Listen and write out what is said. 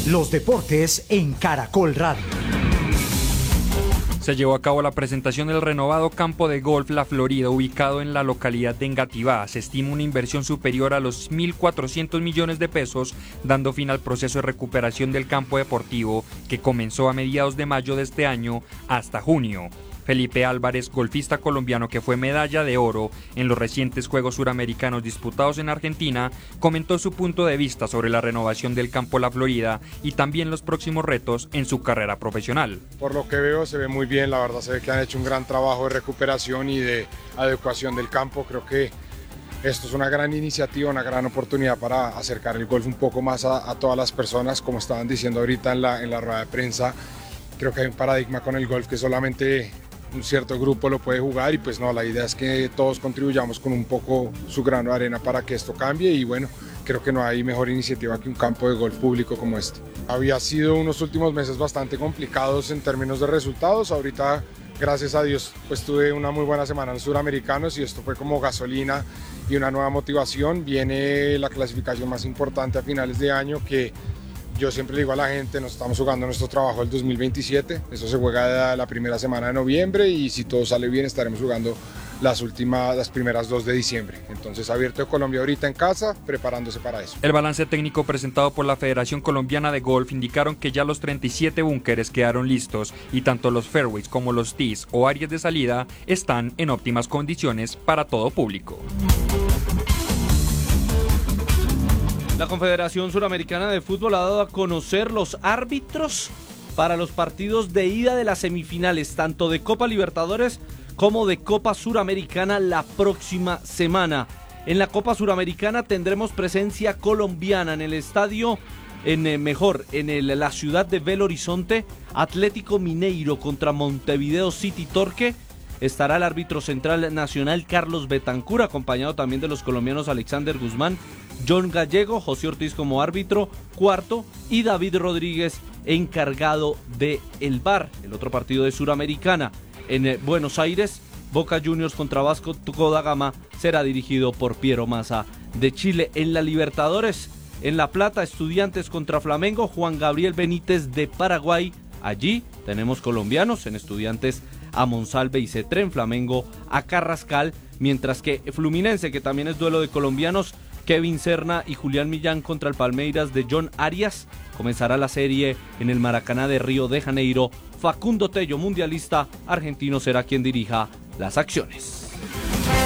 Los deportes en Caracol Radio. Se llevó a cabo la presentación del renovado campo de golf La Florida, ubicado en la localidad de Engativá. Se estima una inversión superior a los 1.400 millones de pesos, dando fin al proceso de recuperación del campo deportivo que comenzó a mediados de mayo de este año hasta junio. Felipe Álvarez, golfista colombiano que fue medalla de oro en los recientes Juegos Suramericanos disputados en Argentina, comentó su punto de vista sobre la renovación del campo La Florida y también los próximos retos en su carrera profesional. Por lo que veo se ve muy bien, la verdad se ve que han hecho un gran trabajo de recuperación y de adecuación del campo. Creo que esto es una gran iniciativa, una gran oportunidad para acercar el golf un poco más a todas las personas, como estaban diciendo ahorita en la rueda de prensa. Creo que hay un paradigma con el golf que solamente un cierto grupo lo puede jugar y pues no, la idea es que todos contribuyamos con un poco su grano de arena para que esto cambie y bueno, creo que no hay mejor iniciativa que un campo de golf público como este. Había sido unos últimos meses bastante complicados en términos de resultados, ahorita gracias a Dios pues tuve una muy buena semana en los Suramericanos y esto fue como gasolina y una nueva motivación. Viene la clasificación más importante a finales de año que yo siempre le digo a la gente, nos estamos jugando nuestro trabajo del 2027, eso se juega la primera semana de noviembre y si todo sale bien estaremos jugando las primeras 2 de diciembre. Entonces Abierto de Colombia ahorita en casa, preparándose para eso. El balance técnico presentado por la Federación Colombiana de Golf indicaron que ya los 37 búnkeres quedaron listos y tanto los fairways como los tees o áreas de salida están en óptimas condiciones para todo público. La Confederación Suramericana de Fútbol ha dado a conocer los árbitros para los partidos de ida de las semifinales, tanto de Copa Libertadores como de Copa Suramericana la próxima semana. En la Copa Suramericana tendremos presencia colombiana en el estadio, en la ciudad de Belo Horizonte, Atlético Mineiro contra Montevideo City Torque. Estará el árbitro central nacional Carlos Betancur, acompañado también de los colombianos Alexander Guzmán, John Gallego, José Ortiz como árbitro cuarto y David Rodríguez encargado de el VAR. El otro partido de Suramericana en Buenos Aires, Boca Juniors contra Vasco da Gama, será dirigido por Piero Massa de Chile. En la Libertadores, en La Plata, Estudiantes contra Flamengo, Juan Gabriel Benítez de Paraguay. Allí tenemos colombianos, en Estudiantes a Monsalve y Cetré, en Flamengo a Carrascal, mientras que Fluminense, que también es duelo de colombianos, Kevin Serna y Julián Millán contra el Palmeiras de John Arias. Comenzará la serie en el Maracaná de Río de Janeiro. Facundo Tello, mundialista argentino, será quien dirija las acciones.